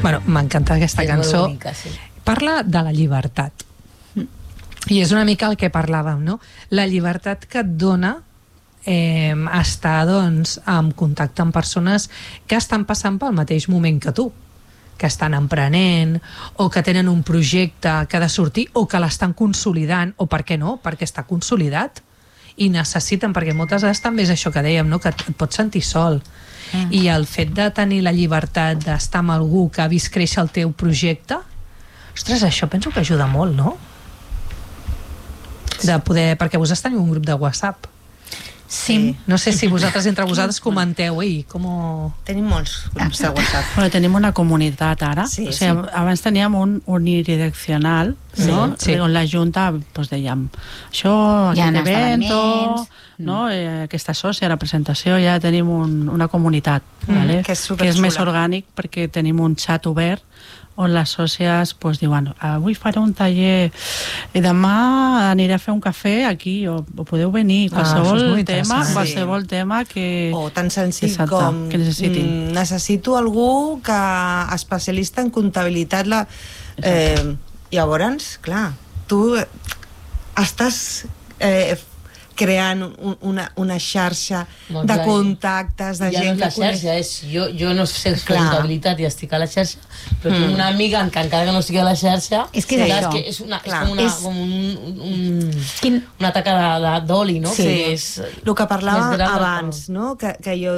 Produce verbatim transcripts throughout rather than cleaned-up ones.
Bueno, m'encanta aquesta cançó. Bonica, sí. Parla de la llibertat. I és una mica el que parlàvem, no? La llibertat que et dona eh, estar, doncs, en contacte amb persones que estan passant pel mateix moment que tu, que estan emprenent, o que tenen un projecte que ha de sortir, o que l'estan consolidant, o per què no? Perquè està consolidat i necessiten, perquè moltes vegades també és això que dèiem, no? Que et, et pots sentir sol. Mm. I el fet de tenir la llibertat d'estar amb algú que ha vist créixer el teu projecte, ostres, això penso que ajuda molt, no? De poder, perquè vosaltres teniu un grup de WhatsApp. Sí. No sé si vosaltres entre vosaltres comenteu, ei, com... Tenim molts grups de WhatsApp. Bueno, tenim una comunitat ara. Sí, o sigui, sí. Abans teníem un unidireccional, no? Sí. On la Junta pues, dèiem, això, Hi ha aquest event, esdeveniments. no? Eh, aquesta sòcia, la presentació, ja tenim un, una comunitat, Mm, vale? que és que és més superxula. orgànic perquè tenim un xat obert on les sòcies pues, diuen avui faré un taller i demà aniré a fer un cafè aquí o, o podeu venir, Ah, això és qualsevol molt tema, interessant. qualsevol tema que... O tan senzill Exacte, com que necessitin. mm, necessito algú que especialista en comptabilitat la... eh, llavors, clar, tu estàs eh, creant un, una, una xarxa No, de clar, contactes de ja gent no és la que coneix. xarxa, és, jo, jo no sé Clar. comptabilitat i estic a la xarxa, però tinc una amiga que encara que no sigui a la xarxa, És que és clar, això. que és, una, és Clar. com, una, És- com un, un, Quin... una taca de- de- d'oli, no? Sí, Que és, el que parlava més gran del abans, no? que, que jo,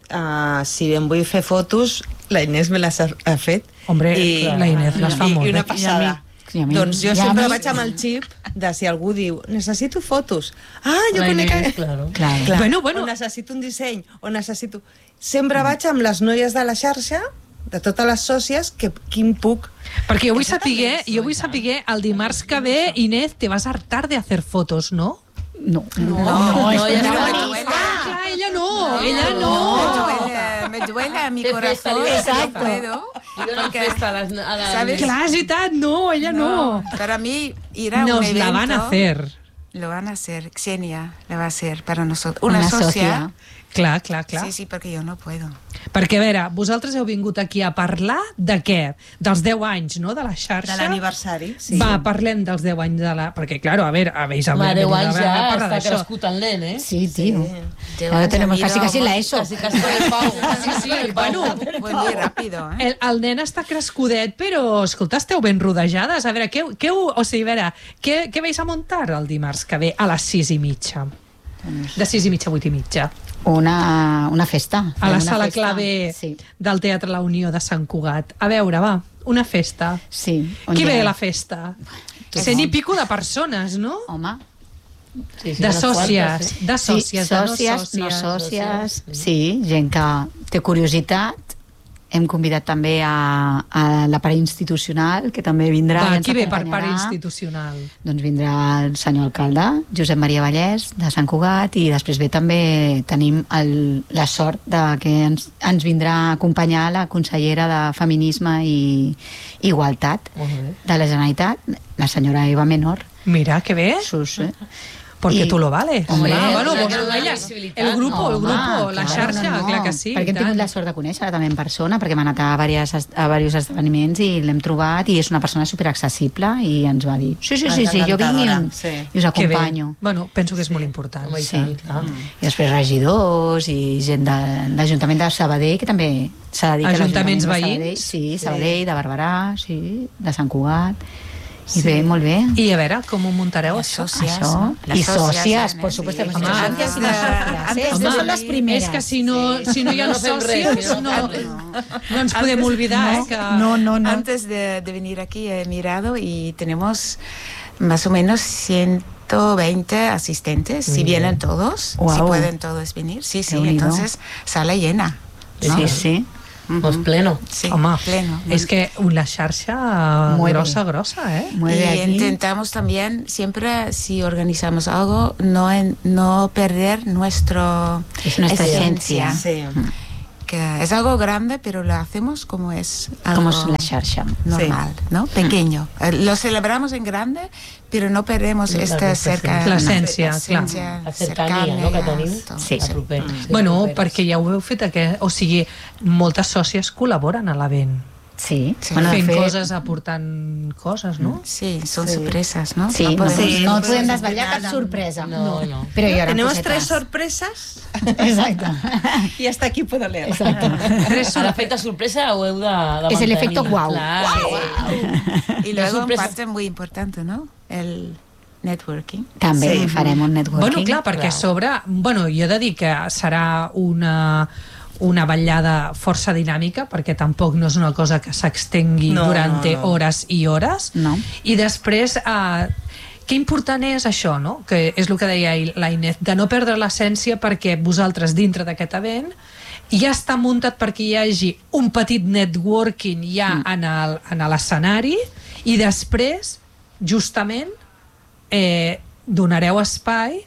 uh, si em vull fer fotos, la Inés me les ha, ha fet. Hombre, la Inés les fa i, molt I una bé. passada. I a mi- Doncs jo i a sempre mi- vaig amb el xip de si algú diu necessito fotos. Ah, jo La conec... Inés, claro. Clar. Clar, Bueno, bueno. o necessito un disseny, o necessito... Sempre vaig amb les noies de la xarxa, de totes les sòcies, que quin puc... Perquè jo vull Això saber, també és jo vull saber el dimarts que ve, Inés, te vas a hartar de hacer fotos, ¿no? No, no, no, és ja que està. no No, me Ah, clar, ella no, ella Me no. duele, me duele a mi Qué corazón. fiesta, No puedo. I una Porque, festa a les, a les... ¿sabes? Clar, és veritat, no, ella no. Para mí ir a un Nos evento... la van a hacer. Lo van a hacer, Xenia la va a hacer para nosotros. Una, Una socia. socia. Clar, clar, clar. Sí, sí, porque yo no puedo. Perquè, a veure, vosaltres heu vingut aquí a parlar de què? Dels deu anys, no?, de la xarxa. De l'aniversari, sí. Va, parlem dels deu anys de la... Perquè, claro, a veure, habéis Home, hablado deu anys de ja parlar està d'això. crescut el nen, eh? Sí, tío. Deu Ahora anys tenemos a mi casi no, casi la ESO. Casi, casi con el pau. Sí, sí, bueno, Fue muy rápido, ¿eh? el, el nen està crescudet, però, escolta, esteu ben rodejades. A veure, què, què, heu- o sigui, a veure, què, què vais a muntar el dimarts que ve a les sis i mitja? De sis i mitja a vuit i mitja. Una, una festa. A la Una sala festa. clave Sí, del Teatre La Unió de Sant Cugat. A veure, va, una festa. sí. on Qui hi ha- ve a la festa? Cent i pico de persones, no? Home, Sí, sí, De unes sòcies, quantes, eh? de sí, sòcies, de no sòcies, no sòcies. sòcies, sí, gent que té curiositat. Hem convidat també a, a la part institucional, que també vindrà. Va, i ens qui ve per part acompanyarà. institucional? Doncs vindrà el senyor alcalde, Josep Maria Vallès, de Sant Cugat, i després ve també tenim el, la sort de que ens, ens vindrà a acompanyar la consellera de Feminisme i Igualtat Molt bé. de la Generalitat, la senyora Eva Menor. Mira, que bé. Sus, eh? Porque I- tú lo vales. Hombre, ah, bueno, clar vos, que dona elles, visibilitat. el grupo, el Home, grupo, la claro, xarxa, no, no. clar que sí. Perquè hem i tant. tingut la sort de conèixer-la també en persona, perquè hem anat a, diverses, a diversos esdeveniments i l'hem trobat, i és una persona superaccessible, i ens va dir, sí, sí, sí, sí jo vinc i, Encantadora, sí. i us Que bé. acompanyo. Bueno, penso que és molt important. Home, i Sí. tant, clar. I després regidors i gent de l'Ajuntament de Sabadell, que també s'ha de dir que Ajuntaments l'Ajuntament de veïns? Sabadell, sí, Sabadell, de Barberà, sí, de Sant Cugat. I bé, molt bé. I a veure, com ho muntareu, Las això? socias, Això. ¿no? Las I sòcies, ¿eh? por supuesto. Sí. hemos Home, hecho antes socias y de- las socias, antes ¿eh? de Estas son salir- las primeras. És que si no, si no hi ha No fem res, sòcies, si no no, fem res. no ens podem oblidar, eh? Que... No, no, no. Antes de, de venir aquí he mirado y tenemos más o menos ciento veinte asistentes, si vienen todos, si Guau. pueden todos venir. Sí, sí, Déu-n'hi-do. entonces sala llena. ¿no? Sí, sí. Pues pleno. Sí, Home, pleno. és que la xarxa Mueve. grossa, grossa, eh? Mueve y aquí. intentamos también, siempre si organizamos algo, no, en- no perder nuestro Es nuestra esencia. Sí. que es algo grande, pero lo hacemos como es algo Como es la xarxa. normal, ¿no? Pequeño. Eh, Lo celebramos en grande, pero no perdemos La esta cerca... L'essència, la clar. esencia La cercania, no?, que tenim. tot. Sí. A proper. Bueno, perquè ja ho heu fet, aquest... o sigui, moltes sòcies col·laboren a l'event. Sí. Sí. Bueno, de fent fet, coses, aportant coses, no? Sí, son sorpresas, ¿no? Sí, No no, podemos- Sí, no no podem podemos desvetllar cap opinar. sorpresa. No, no. Però hi haurà Tenemos cosetes. tres sorpresas Exacte. y hasta aquí puedo leer. Exacte. Tres A l'efecte sorpresa ho heu de, de És el mantenir. efecto guau. Clar, Y luego un sorpresa. parte muy importante, ¿no? El networking. També Sí. farem un networking. Bueno, clar, perquè a sobre... Bueno, jo he de dir que serà una una ballada força dinàmica, perquè tampoc no és una cosa que s'extengui No, durant no, no. hores i hores. No. I després... Eh, que important és això, no? Que és el que deia la Inés, de no perdre l'essència, perquè vosaltres dintre d'aquest event ja està muntat perquè hi hagi un petit networking ja mm. en el- en l'escenari, i després, justament, eh, donareu espai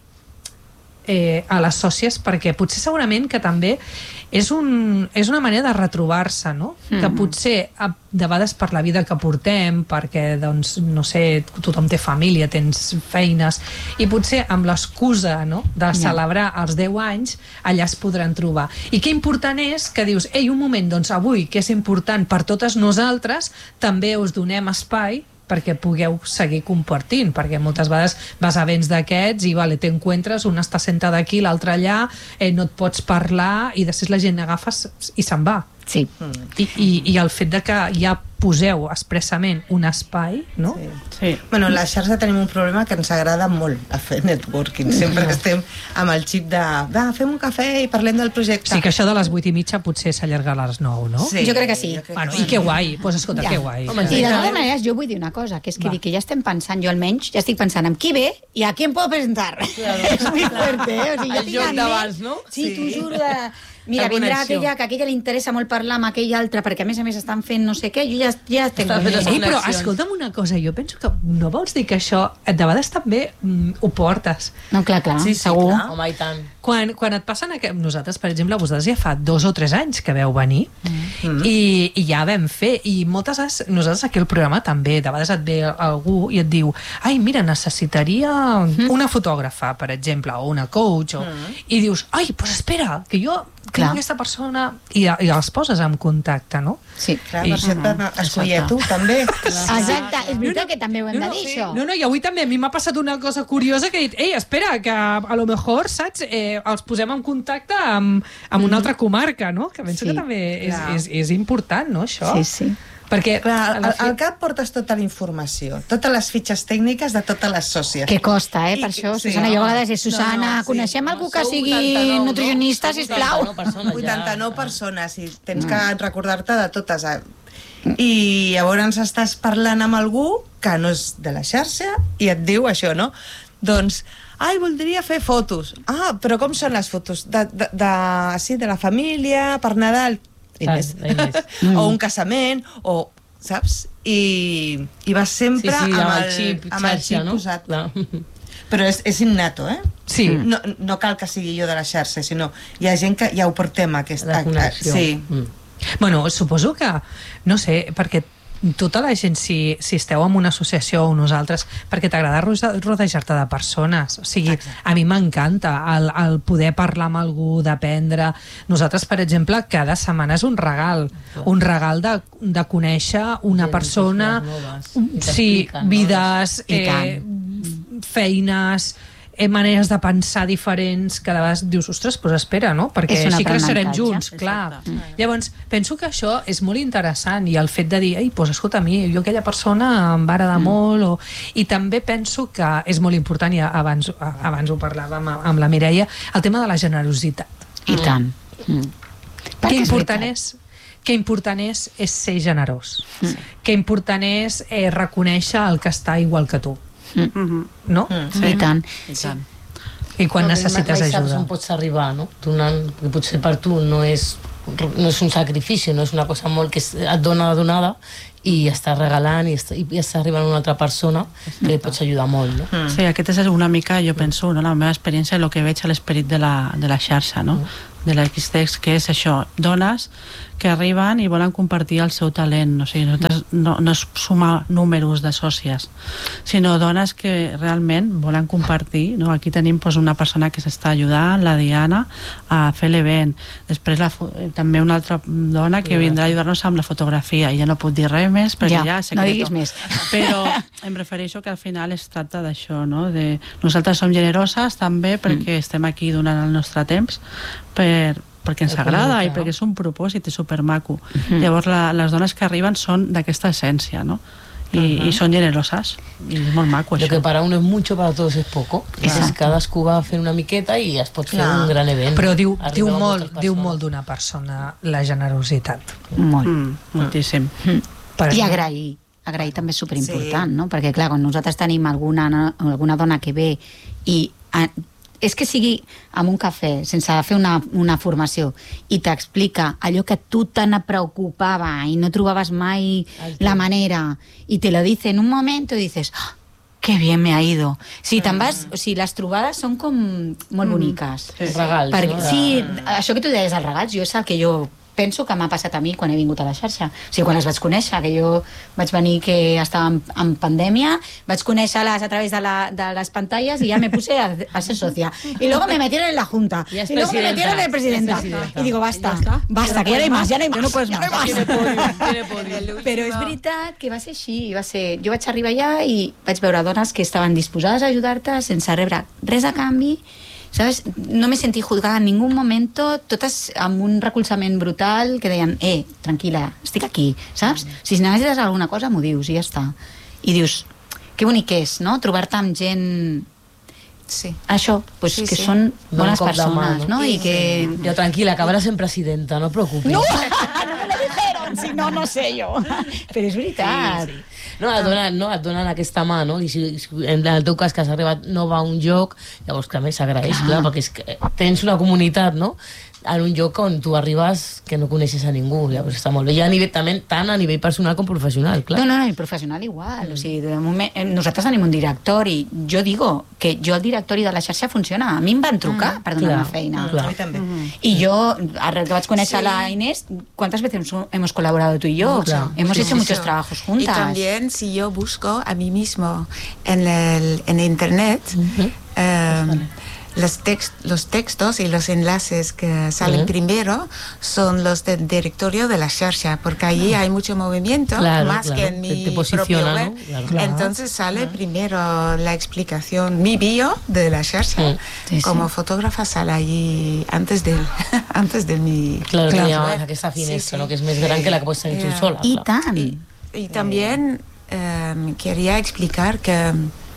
eh, a les sòcies, perquè potser segurament que també és, un, és una manera de retrobar-se, no? Mm. Que potser a, de vegades per la vida que portem, perquè doncs, no sé, tothom té família, tens feines, i potser amb l'excusa, no?, de Ja. celebrar els deu anys, allà es podran trobar. I que important és que dius, ei, un moment, doncs avui, que és important per totes nosaltres, també us donem espai perquè pugueu seguir compartint, perquè moltes vegades vas a events d'aquests i vale, t'encuentres, un està sentada aquí, l'altre allà, eh, no et pots parlar, i després la gent agafa i se'n va. Sí. I, i, i el fet de que ja poseu expressament un espai, no? Sí. Sí. Bueno, a la xarxa tenim un problema que ens agrada molt a fer networking. Sempre estem amb el xip de va, fem un cafè i parlem del projecte. Sí, que això de les vuit i mitja potser s'allarga a les nou, no? Sí, Jo crec que sí. jo crec Bueno, que i sí. que guai, doncs pues escolta, Ja. que guai. Home, I de totes maneres jo vull dir una cosa, que és que, Va. dic que ja estem pensant, jo almenys ja estic pensant en qui ve i a qui em puedo presentar. Claro. És muy fuerte, eh? O sigui, ja El tinc joc en d'abans, ment- no? Sí, Sí. t'ho juro de... Mira, La vindrà connexió. aquella, que a aquella li interessa molt parlar amb aquell altre, perquè a més a més estan fent no sé què, jo ja, ja estic... Està fent les Ei, però connexions. escolta'm una cosa, jo penso que no vols dir que això de vegades també mm, ho portes. No, clar, clar, Sí, sí, segur. clar. Home, i tant. Quan, quan et passen aquest... Nosaltres, per exemple, vosaltres ja fa dos o tres anys que veu venir mm. i, i ja vam fer, i moltes vegades nosaltres aquí al programa també, de vegades et ve algú i et diu, ai, mira, necessitaria mm. una fotògrafa, per exemple, o una coach, o... Mm. i dius, ai, doncs pues espera, que jo tinc Clar. aquesta persona, i, i els poses en contacte, no? Sí. Clar, I- per això et vam escollir a tu, també. Exacte, és veritat que també ho hem de dir, això. No, no, i avui també a mi m'ha passat una cosa curiosa que he dit, ei, espera, que a lo mejor, saps, eh, els posem en contacte amb, amb una altra comarca, no? Que penso Sí, que també és, clar. és, és important, no, això? Sí, sí. Perquè Clar, a la al, fi- al cap portes tota la informació, totes les fitxes tècniques de totes les sòcies. Que costa, eh, per I- això, sí. Susana, jo a vegades és, Susana, No, no, sí. coneixem algú que Sou sigui vuitanta-nou, no? nutricionista, Sou sisplau? vuitanta-nou persones, ja. vuitanta-nou persones i tens que recordar-te de totes. eh? I llavors estàs parlant amb algú que no és de la xarxa i et diu això, no? Doncs, ai, voldria fer fotos. Ah, però com són les fotos? De, de, de, sí, de la família, per Nadal. Inés. la Inés. O un casament, o saps? I, i vas sempre sí, sí, amb, amb el, el xip, amb el xarxa, xip no? posat. Clar. Però és, és innato, eh? Sí. No, no cal que sigui jo de la xarxa, sinó hi ha gent que ja ho portem, aquesta... La connexió. Sí. Mm. Bueno, suposo que, no sé, perquè tota la gent, si, si esteu en una associació o nosaltres, perquè t'agrada rodejar- rodejar-te de persones, o sigui, a mi m'encanta el, el poder parlar amb algú, d'aprendre. Nosaltres, per exemple, cada setmana és un regal, un regal de, de conèixer una Gent, persona, persones noves, i sí, t'expliquen, no? vides, I eh, feines, eh, maneres de pensar diferents, que de vegades dius, ostres, doncs espera, no? Perquè És un així creixerem aprenentatge. junts, clar. Llavors, penso que això és molt interessant, i el fet de dir, ei, doncs escolta, a mi, jo aquella persona em va agradar mm. molt, o... i també penso que és molt important, i abans, abans ho parlàvem amb, amb la Mireia, el tema de la generositat. I tant. Mm. Que Perquè és important veritat. és, que important és, és ser generós. Mm. Que important és eh, reconèixer el que està igual que tu. Mhm. No? Mm. I tant. I tant. I quan Però necessites mai saps ajuda. on pots arribar, no? Donant, perquè potser per tu no és, no és un sacrifici, no és una cosa molt que es- et dona donada i estàs regalant i, està, i està arribant una altra persona que li pots ajudar molt, no? Sí, aquest és una mica, jo penso, no, la meva experiència, el que veig a l'esperit de, la, de la xarxa, no? de l'Xtext, que és això, dones que arriben i volen compartir el seu talent. O sigui, nosaltres no, no és sumar números de sòcies, sinó dones que realment volen compartir, no? Aquí tenim doncs, una persona que s'està ajudant, la Diana, a fer l'event. Després la, també una altra dona que vindrà a ajudar-nos amb la fotografia. I ja no puc dir res més, perquè ja, ja no diguis més. Però em refereixo que al final es tracta d'això, no? De, nosaltres som generoses també perquè mm. estem aquí donant el nostre temps per, perquè ens agrada i perquè és un propòsit, és supermaco. Mm-hmm. Llavors la, les dones que arriben són d'aquesta essència, no? I, uh-huh. i són generoses i és molt maco això. Lo que para uno es mucho, para todos es poco. Entonces cadascú va fent una miqueta i es pot fer un gran event. Però diu, diu molt diu molt d'una persona la generositat. Molt, mm, moltíssim. Mm. Per I agrair. Agrair també és superimportant, sí. no? Perquè clar, quan nosaltres tenim alguna, alguna dona que ve i és que sigui amb un cafè, sense fer una, una formació, i t'explica allò que tu te ne preocupava i no trobaves mai la manera, i te lo dice en un moment, i dices, oh, que bien me ha ido. Si te'n vas, o sigui, les trobades són com molt boniques. Mm. Sí. Regals, Perquè, no? Sí, això que tu deies, els regals, jo és el que jo penso que m'ha passat a mi quan he vingut a la xarxa. O sigui, quan les vaig conèixer, que jo vaig venir que estava en, en pandèmia, vaig conèixer-les a través de, la, de les pantalles i ja me puse a, a ser socia. Y luego me metieron en la junta. Y, y luego me metieron en presidenta. Y digo, basta, basta, que ja no hi más, ja no hi más. Ja no hi más. Però és veritat que va ser així. Va ser... Jo vaig arribar allà i vaig veure dones que estaven disposades a ajudar-te sense rebre res a canvi. ¿Sabes? No me sentí juzgada en ningún momento, totes amb un recolzament brutal que deien, eh, tranquil·la, estic aquí, saps? Mm. Si necessites alguna cosa m'ho dius i ja està. I dius, que bonic és, no? Trobar-te amb gent... Sí. Això, pues, sí, que sí. són bones no persones, mà, no? no? I que... Jo, tranquil·la, acabaràs en presidenta, no et preocupis. No, no me lo dijeron, si no, no sé jo. Però és veritat. Sí, sí. No, et donen, no, et donen aquesta mà, no? I si, si en el teu cas que has arribat nova a un lloc, llavors que a més s'agraeix, clar. clar, perquè és que tens una comunitat, no?, en un lloc on tu arribes que no coneixes a ningú, llavors està molt bé. I a nivell, també, tant a nivell personal com professional, clar. No, no, no, i professional igual. Mm. O sigui, de moment, nosaltres tenim un directori. Jo digo que jo el directori de la xarxa funciona. A mi em van trucar mm. per donar-me feina. Clar. A mi també. Mm. Y yo, arre que vaig conèixer sí. a la Inés, ¿cuántas veces hemos colaborado tú y yo? Mucho. Hemos sí, hecho sí, muchos sí. trabajos juntas. Y también si yo busco a mí mismo en, el, en internet, uh-huh. eh, los, text, los textos y los enlaces que salen uh-huh. primero son los del directorio de la xarxa, porque allí uh-huh. hay mucho movimiento, claro, más claro. que en mi te, te posiciona, propio web. ¿no? Claro. Entonces sale uh-huh. primero la explicación, mi bio de la xarxa. Uh-huh. Sí, como sí. fotógrafa sale allí antes de, antes de mi... Claro, claro. Claro. Aquesta finestra, sí, sí. ¿no? Que es més gran que la que pots tenir yeah. tu sola. Y claro. tan. Y, y también eh, quería explicar que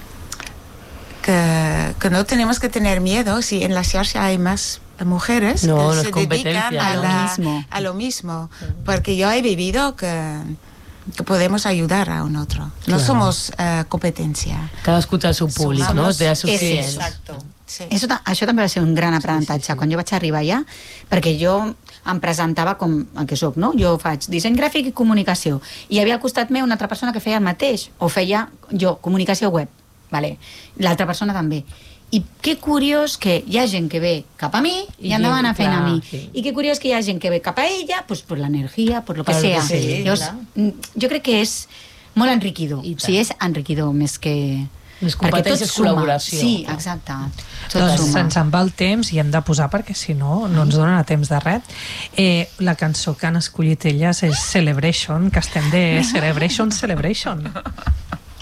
Que, que no tenemos que tener miedo si en la xarxa hay más mujeres no, que no se dedican a, a, la, lo mismo. a lo mismo, porque yo he vivido que, que podemos ayudar a un otro. No claro. somos uh, competencia. Cadascú té el seu públic, Somos, no? Té els seus clients. Exacto. Sí. Això, això també va ser un gran aprenentatge sí, sí, sí. quan jo vaig arribar allà, perquè jo em presentava com el que soc, no? Jo faig disseny gràfic i comunicació, i hi havia al costat meu una altra persona que feia el mateix, o feia jo comunicació web, vale. L'altra persona també. I que curiós que hi ha gent que ve cap a mi i, i endavant a feina a mi. Sí. I que curiós que hi ha gent que ve cap a ella pues, per l'energia, per lo que claro sea. Que sí, Llavors, jo crec que és molt enriquidor. O sigui, és enriquidor més que... Més competències, col·laboració. Sí, exacte. Tot doncs suma. se'ns en va el temps i hem de posar perquè si no, no ens donen a temps de res. Eh, la cançó que han escollit elles és Celebration, que estem de Celebration, Celebration.